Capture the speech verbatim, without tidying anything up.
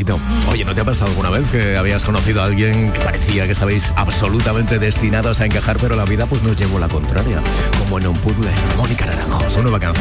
bonito. Oye, ¿no te ha pasado alguna vez que habías conocido a alguien que parecía que estabais absolutamente destinados a encajar, pero la vida pues nos llevó la contraria? Como en un puzzle. Mónica Naranjo, su nueva canción.